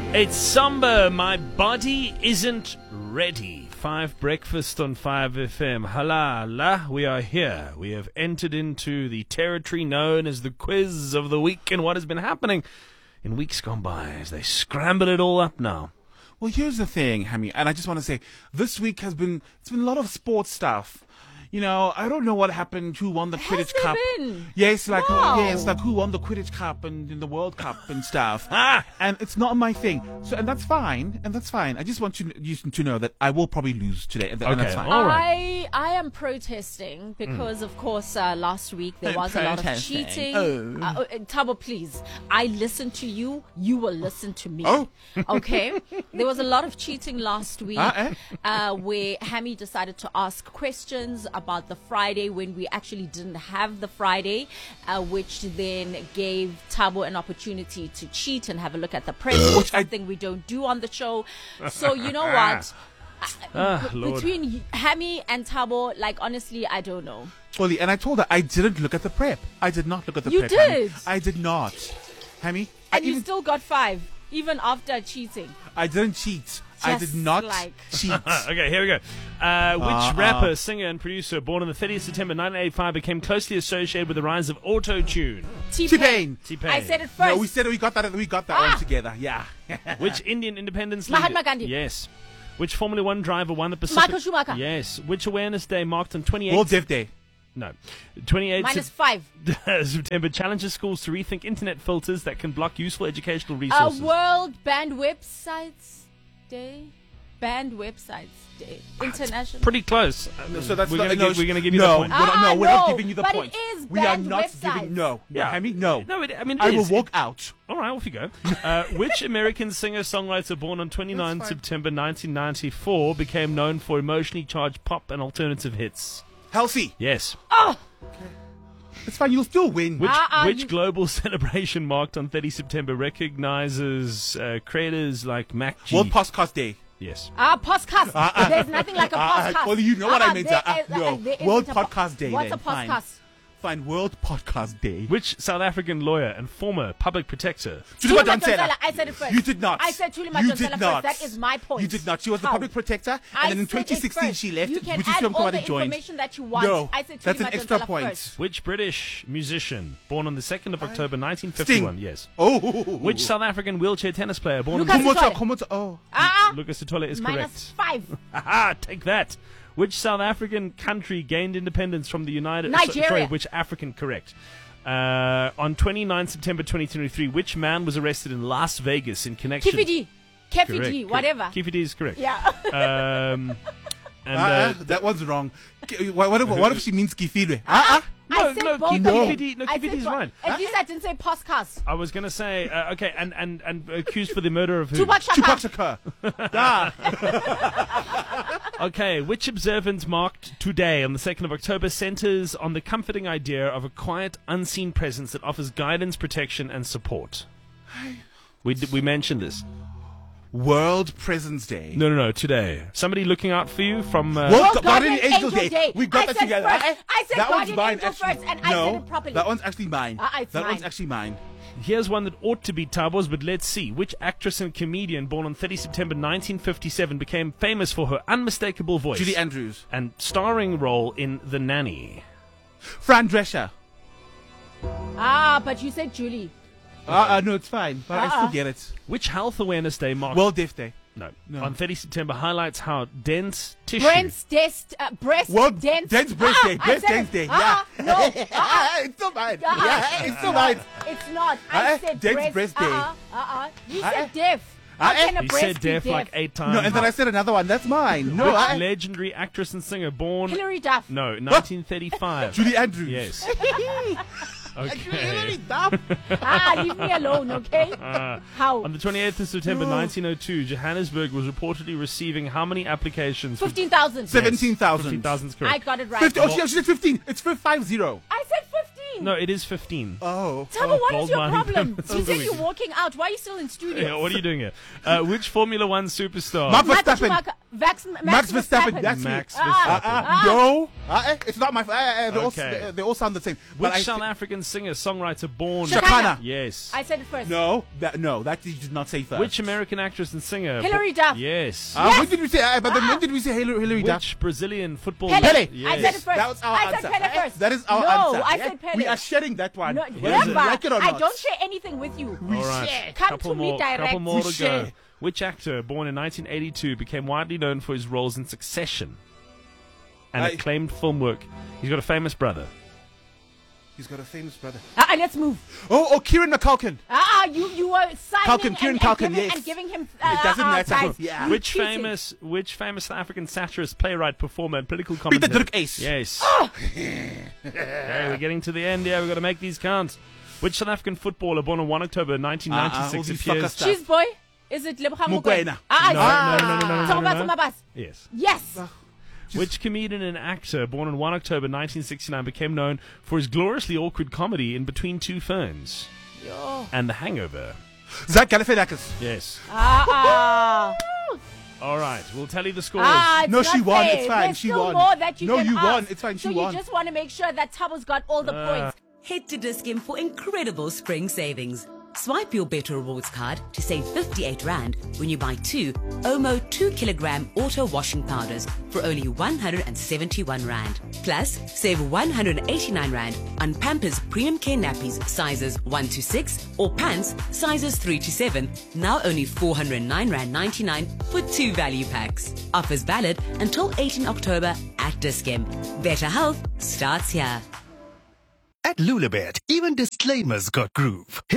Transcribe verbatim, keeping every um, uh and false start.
It's Samba, my body isn't ready. Five Breakfast on five F M. Halala, we are here. We have entered into the territory known as the quiz of the week and what has been happening in weeks gone by as they scramble it all up now. Well, here's the thing, Hammy, and I just want to say, this week has been, it's been a lot of sports stuff. You know, I don't know what happened, who won the Quidditch there Cup. been? Yes, like, Wow. yes, like who won the Quidditch Cup and in the World Cup and stuff. Ah, and it's not my thing. So, and that's fine, and that's fine. I just want you, you to know that I will probably lose today, and, and that's fine. all right. I I am protesting because, of course, uh, last week there I'm was a lot of protesting. cheating. Oh. Uh, uh, Thabo, please, I listen to you. You will listen to me. Oh. Okay? There was a lot of cheating last week Ah, eh? uh, where Hammy decided to ask questions about the Friday when we actually didn't have the Friday, uh, which then gave Thabo an opportunity to cheat and have a look at the press, which is I- something we don't do on the show. So you know what? Ah, B- Lord. Between Hammy and Thabo, like honestly, I don't know. Well, and I told her I didn't look at the prep. I did not look at the You prep. Hammy. did. I did not. Hammy, I And you even, still got five, even after cheating. I didn't cheat. I Just did not like- cheat. Okay, here we go. Uh, which Uh-uh. rapper, singer, and producer born on the thirtieth of September nineteen eighty-five became closely associated with the rise of auto-tune? T-Pain. T-Pain. I said it first. No, we said we got that. We got that Ah. all together. Yeah. Which Indian independence Mahatma leader? Gandhi. Yes. Which Formula One driver won the Pacific? Michael Schumacher. Yes. Which Awareness Day marked on twenty-eighth? World Deaf Day. No. twenty-eighth Minus Sep- five. September challenges schools to rethink internet filters that can block useful educational Uh, resources. World Banned Websites Day. Banned Websites Day. International. Pretty close. Uh, So that's we're not, going no, to give, give you no, the point. We're not, no, Ah, we're not no, giving you the but point. it is we are banned not websites. giving. No, Yeah. Hammy, no. No, it, I mean, it I will is. walk out. All right, off you go. Uh, which American singer-songwriter born on twenty-ninth That's fine. September nineteen ninety-four became known for emotionally charged pop and alternative hits? Halsey. Yes. It's fine. You'll still win. Which, Ah, ah, which you- global celebration marked on thirtieth September recognizes uh, creators like Mac G? World Podcast Day. Yes. Ah, podcast. There's nothing like a Ah, podcast. well, you know what I Ah, meant. there Ah, is- no. there isn't World a po- Podcast Day. What's then. a Fine. podcast? Fine. World Podcast Day. Which South African lawyer and former public protector? Chulima Chulima Donsela. Donsela, I said it first. You did not. I said Chulima You Donsela did first. not. That is my point. You did not. She was the How? public protector, and I then in said twenty it sixteen first. she left. You can British add Film all the Company joined. information that you want. No, I said that's an Chulima extra Donsela point. first. Which British musician born on the second of October nineteen fifty-one? Sting. Yes. Oh. Which South African wheelchair tennis player born Lucas on the... Sitole. Komota, Komota. Oh. Ah, Lucas Sitole is minus correct. five. Aha, take that. Which South African country gained independence from the United... Nigeria. So, sorry, which African, correct. Uh, on twenty-ninth September twenty twenty-three, which man was arrested in Las Vegas in connection... Kifidi. Correct, Kefidi, correct. whatever. Kifidi is correct. Yeah. Um, and... Ah, Uh, ah, that one's wrong. Ki- What, what, if, what if she means Kifidwe? Ah, ah. No, I said no, both of no, them. Kifidi- no, I Kifidi's said bo- fine. At least I didn't say podcast. I was going to say, uh, okay, and, and, and accused for the murder of who? Tupac Tupac Shakur. Shakur. Ah. Okay, which observance marked today on the second of October centers on the comforting idea of a quiet, unseen presence that offers guidance, protection, and support? We, d- we mentioned this. World Presence Day. No, no, no, today. Somebody looking out for you from... Uh, World World Gu- Guardian Guardian Angel, Angel Day. Day. We got I that said together. first. Eh? I said that one's Guardian mine, Angel actually. first, and I no, said it properly. That one's actually mine. Ah, it's that one's mine. actually mine. Here's one that ought to be Tabo's, but let's see. Which actress and comedian born on thirtieth September nineteen fifty-seven became famous for her unmistakable voice Julie Andrews. and starring role in The Nanny? Fran Drescher. Ah, but you said Julie. Ah, uh, no, it's fine. But I Uh-uh. still get it. Which Health Awareness Day marked... World Deaf Day. no, No. on thirtieth September highlights how dense tissue... Brent's dest, uh, breast World dent. Dance Breast Ah, Day. I Breast said Dance it. Day. Ah, Yeah. no. Ah, it's still mine. ah, Yeah, it's still no, mine. It's not. I Ah, said Dance breast. breast day. Uh-uh, uh-uh. You Ah, said eh. deaf. Ah, How eh. can a He breast said be deaf deaf? like eight times. No, and then I said another one. That's mine. No, Which I, legendary actress and singer born... Hilary Duff. No, nineteen thirty-five. Julie Andrews. Yes. Okay. Hilary Duff. Ah, leave me alone, okay? How? On the twenty-eighth of September nineteen oh two, Johannesburg was reportedly receiving how many applications? for- fifteen thousand. seventeen thousand. fifteen thousand is correct. I got it right. Fifty, oh, she, she said fifteen. It's for five zero. I said fifteen. No, it is fifteen. Oh. Tell me, what is your Goldmine. problem? That's You said the you're week. walking out. Why are you still in studio? Yeah, what are you doing here? Uh, which Formula One superstar? Max Michael Verstappen. Schumacher. Max, Max, Max Verstappen. That's Max me. Verstappen. Uh, uh, no, uh, eh, it's not my. Uh, uh, they, all, Okay. they, they all sound the same. Which But I South thi- African singer, songwriter, born? Shakana. Yes. I said it first. No, that no, that you did not say first. Which American actress and singer? Hilary Duff. Yes. Uh, When did we say? Uh, but then when did we say Hillary, Hillary Duff? Which Brazilian football? Pele. Pele. Yes. I said it first. That was our I answer. said Pele Eh? first. That is our no, answer. I eh? said Pele. We are sharing that one. No, Whether never. you like it or I not. don't share anything with you. All right. share. Come couple to me more, direct. Couple more We to go. share. Which actor, born in nineteen eighty-two, became widely known for his roles in Succession and I- acclaimed film work? He's got a famous brother. He's got a famous brother. Ah, let's move. Oh, oh, Kieran McCulkin. Ah, you you were signing Culkin, and, Kieran and, Culkin, giving, yes. and giving him. Uh, It doesn't uh, matter. guys, Yeah. you Which cheated. famous, which famous South African satirist, playwright, performer, and political Peter commentator? Dirk Ace. Yes. Ah! Okay, we're getting to the end here. We've got to make these count. Which South African footballer, born on the first of October nineteen ninety-six, Uh, uh, all these appears? fucker stuff. Cheese boy. Is it Lebogang Mokoena. Ah, No, ah, no, no, no, no, no, no, Thomas no. Mabas. Yes. Yes. Which comedian and actor, born on the first of October nineteen sixty-nine, became known for his gloriously awkward comedy in Between Two Ferns Yo. and The Hangover? Zach Galifianakis. Yes. Ah, ah. All right, we'll tell you the scores. Ah, it's No, not she won. fair. It's fine. There's She still won. more that you No, can you ask. won. It's fine. She so won. you just want to make sure that Tabo's got all the Uh, points. Head to Dis-Chem for incredible spring savings. Swipe your Better Rewards card to save fifty-eight rand when you buy two Omo two kilogram auto washing powders for only one hundred seventy-one rand. Plus, save one hundred eighty-nine rand on Pampers Premium Care Nappies sizes one to six or pants sizes three to seven, now only four hundred nine rand ninety-nine for two value packs. Offers valid until eighteenth of October at Dis-Chem. Better health starts here. At Lulabet, even disclaimers got groove.